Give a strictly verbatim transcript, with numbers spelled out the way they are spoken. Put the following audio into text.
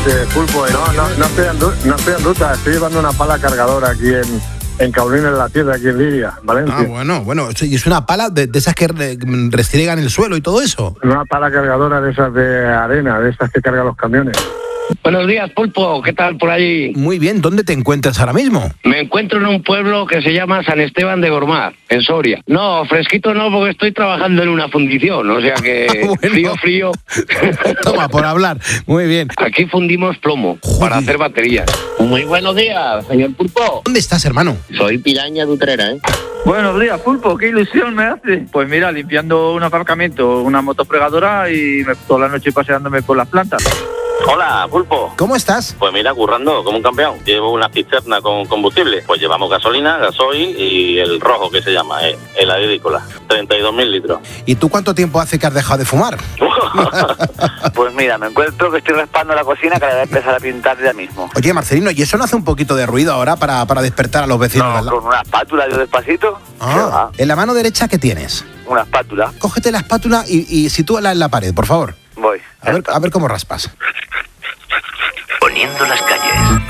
Este, Pulpo, no, no, no, estoy en, no estoy en ruta, estoy llevando una pala cargadora aquí en, en Caulín, en la tierra, aquí en Liria, Valencia. Ah, bueno, bueno, y es una pala de, de esas que re, restriegan el suelo y todo eso. Una pala cargadora de esas de arena, de esas que cargan los camiones. Buenos días, Pulpo, ¿qué tal por allí? Muy bien, ¿dónde te encuentras ahora mismo? Me encuentro en un pueblo que se llama San Esteban de Gormaz, en Soria. No, fresquito no, porque estoy trabajando en una fundición, o sea que bueno. frío, frío. Toma, por hablar, muy bien. Aquí fundimos plomo Joder. para hacer baterías. Muy buenos días, señor Pulpo. ¿Dónde estás, hermano? Soy piraña de Utrera, ¿eh? Buenos días, Pulpo, qué ilusión me hace. Pues mira, limpiando un aparcamiento, una motopregadora y me, toda la noche paseándome por las plantas. Hola, Pulpo. ¿Cómo estás? Pues mira, currando como un campeón. Llevo una cisterna con combustible. Pues llevamos gasolina, gasoil y el rojo que se llama, eh, el agrícola. treinta y dos mil litros. ¿Y tú cuánto tiempo hace que has dejado de fumar? Pues mira, me encuentro que estoy raspando la cocina que la voy a empezar a pintar ya mismo. Oye, Marcelino, ¿y eso no hace un poquito de ruido ahora para, para despertar a los vecinos? No, de al lado? con una espátula yo despacito. Ah, en la mano derecha, ¿qué tienes? Una espátula. Cógete la espátula y, y sitúala en la pared, por favor. Voy. A ver, a ver cómo raspas. Poniendo las calles.